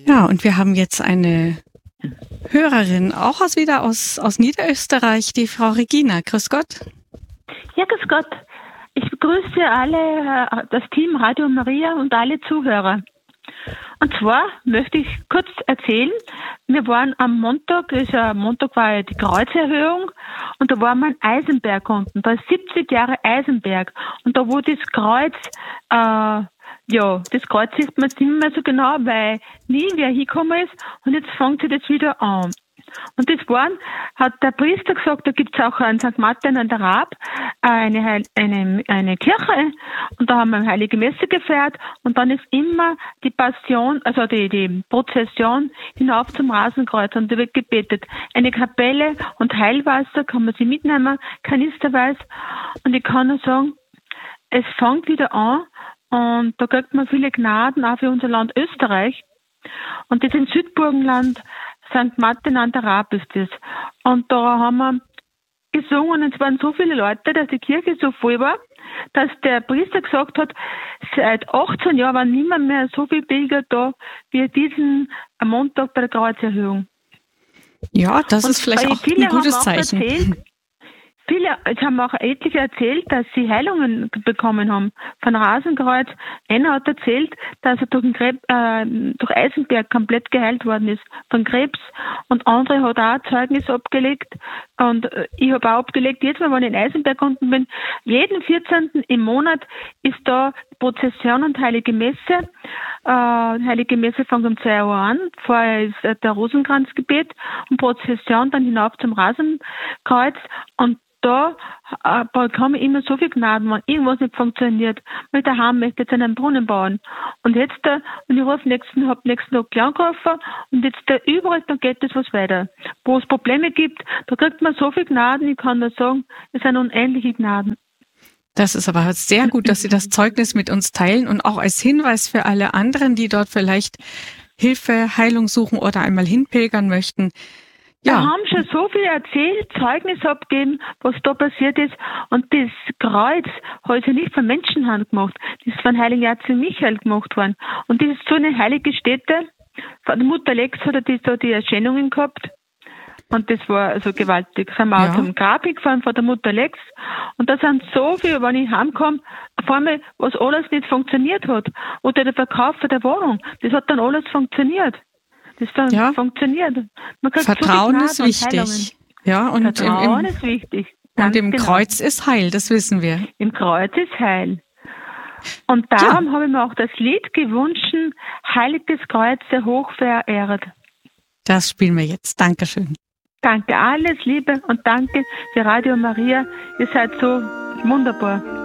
Ja, und wir haben jetzt eine Hörerin, auch wieder aus Niederösterreich, die Frau Regina. Grüß Gott. Ja, grüß Gott. Ich begrüße alle, das Team Radio Maria und alle Zuhörer. Und zwar möchte ich kurz erzählen, wir waren am Montag, Montag war ja die Kreuzerhöhung und da waren wir am Eisenberg unten, da ist 70 Jahre Eisenberg und da wo das Kreuz, das Kreuz sieht man nicht mehr so genau, weil nie wer hingekommen ist und jetzt fängt sich das wieder an. Und das hat der Priester gesagt, da gibt's auch an St. Martin an der Raab eine Kirche und da haben wir eine heilige Messe gefeiert und dann ist immer die Passion, also die Prozession hinauf zum Rasenkreuz und da wird gebetet. Eine Kapelle und Heilwasser kann man sie mitnehmen, kanisterweise, und ich kann nur sagen, es fängt wieder an und da kriegt man viele Gnaden auch für unser Land Österreich und das in Südburgenland, St. Martin an der Raab ist das. Und da haben wir gesungen und es waren so viele Leute, dass die Kirche so voll war, dass der Priester gesagt hat, seit 18 Jahren waren niemand mehr so viele Pilger da wie diesen Montag bei der Kreuzerhöhung. Ja, das ist vielleicht auch ein gutes Zeichen. Es haben auch etliche erzählt, dass sie Heilungen bekommen haben von Rasenkreuz. Einer hat erzählt, dass er durch Eisenberg komplett geheilt worden ist von Krebs. Und andere hat auch ein Zeugnis abgelegt. Und ich habe auch abgelegt, jetzt Mal, wenn ich in Eisenberg unten bin, jeden 14. im Monat ist da Prozession und Heilige Messe. Heilige Messe fängt um 2 Uhr an. Vorher ist der Rosenkranzgebet und Prozession dann hinauf zum Rasenkreuz. Und da bekomme ich immer so viel Gnaden, wenn irgendwas nicht funktioniert. Weil daheim möchte ich jetzt einen Brunnen bauen. Und jetzt, und ich habe nächsten Tag angerufen und jetzt überall, dann geht das was weiter. Wo es Probleme gibt, da kriegt man so viel Gnaden, ich kann nur sagen, es sind unendliche Gnaden. Das ist aber sehr gut, dass Sie das Zeugnis mit uns teilen und auch als Hinweis für alle anderen, die dort vielleicht Hilfe, Heilung suchen oder einmal hinpilgern möchten. Ja. Wir haben schon so viel erzählt, Zeugnis abgegeben, was da passiert ist. Und das Kreuz hat ja nicht von Menschenhand gemacht. Das ist von Heiligen Erzengel Michael gemacht worden. Und das ist so eine heilige Stätte. Von der Mutter Lex hat er da die Erscheinungen gehabt. Und das war also gewaltig. Sind wir auch zum Grab gefahren von der Mutter Lex. Und da sind so viele, wenn ich heimkomme, auf einmal, was alles nicht funktioniert hat. Oder der Verkauf der Wohnung. Das hat dann alles funktioniert. Das funktioniert. Vertrauen ist wichtig. Ja, und Vertrauen ist wichtig. Und im Kreuz ist Heil, das wissen wir. Im Kreuz ist Heil. Und darum habe ich mir auch das Lied gewünscht, Heiliges Kreuz, sehr hoch verehrt. Das spielen wir jetzt. Dankeschön. Danke, alles Liebe und danke für Radio Maria. Ihr seid so wunderbar.